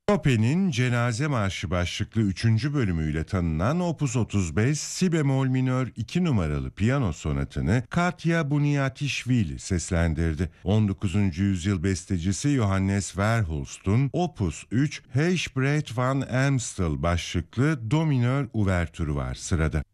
Chopin'in Cenaze Marşı başlıklı 3. bölümüyle tanınan Opus 35 Si bemol minör 2 numaralı piyano sonatını Katya Buniatishvili seslendirdi. 19. yüzyıl bestecisi Johannes Verhulst'un Opus 3 Heichbret van Amstel başlıklı do minör uvertürü var sırada.